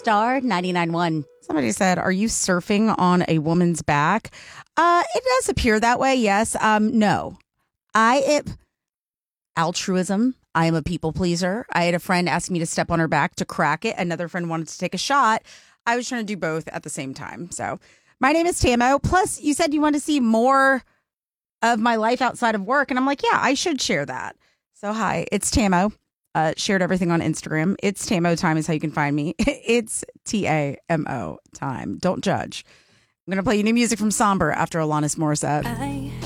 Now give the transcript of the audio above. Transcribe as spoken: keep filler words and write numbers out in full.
Star ninety-nine point one. Somebody said, are you surfing on a woman's back? Uh, it does appear that way, yes. Um, no. I it, altruism. I am a people pleaser. I had a friend ask me to step on her back to crack it. Another friend wanted to take a shot. I was trying to do both at the same time. So my name is Tamo. Plus, you said you want to see more of my life outside of work. And I'm like, yeah, I should share that. So hi, it's Tamo. Uh, shared everything on Instagram. It's Tamo time is how you can find me. It's T A M O time. Don't judge. I'm going to play you new music from Somber after Alanis Morissette. I